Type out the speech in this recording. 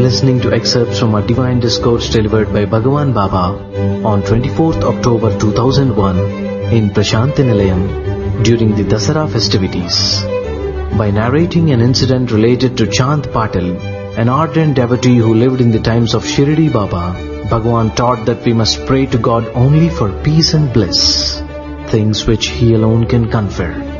listening to excerpts from a divine discourse delivered by Bhagavan Baba on 24th October 2001 in Prashanti Nilayam during the Dasara festivities. By narrating an incident related to Chand Patil, an ardent devotee who lived in the times of Shirdi Baba, Bhagavan taught that we must pray to God only for peace and bliss, things which He alone can confer.